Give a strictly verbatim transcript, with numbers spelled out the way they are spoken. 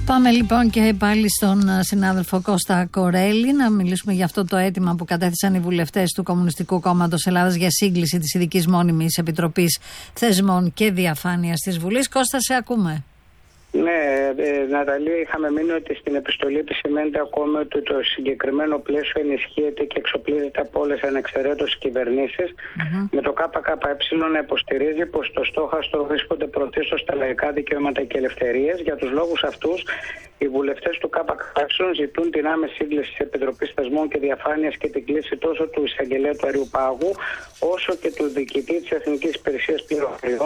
Πάμε λοιπόν και πάλι στον συνάδελφο Κώστα Κορέλη να μιλήσουμε για αυτό το αίτημα που κατέθεσαν οι βουλευτές του Κομμουνιστικού Κόμματος Ελλάδας για σύγκληση της Ειδικής Μόνιμης Επιτροπής Θεσμών και Διαφάνειας της Βουλής. Κώστα, σε ακούμε. Ναι, ε, Ναταλή, είχαμε μείνει ότι στην επιστολή επισημαίνεται ακόμα ότι το συγκεκριμένο πλαίσιο ενισχύεται και εξοπλίζεται από όλες ανεξαιρέτως κυβερνήσεις. Mm-hmm. Με το ΚΚΕ να υποστηρίζει πως το στόχαστρο βρίσκονται πρωτίστως στα λαϊκά δικαιώματα και ελευθερίες. Για τους λόγους αυτούς, οι βουλευτές του ΚΚΕ ζητούν την άμεση σύγκληση της Επιτροπής Θεσμών και Διαφάνειας και την κλήση τόσο του εισαγγελέα του Αριουπάγου, όσο και του διοικητή της Εθνικής Υπηρεσίας Πληροφοριών